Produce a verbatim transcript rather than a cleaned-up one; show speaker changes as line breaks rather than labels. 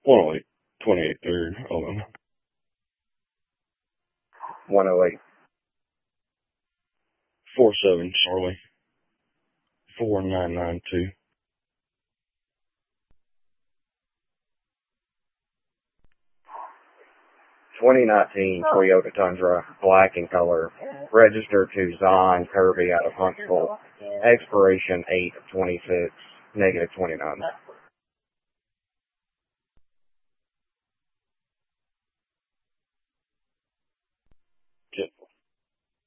one oh eight, twenty-eight third, hold on.
one oh eight.
four seven, Charlie. four nine nine two.
twenty nineteen Toyota Tundra, black in color, registered to Zon Kirby out of Huntsville, expiration eight of twenty-six, negative twenty-nine.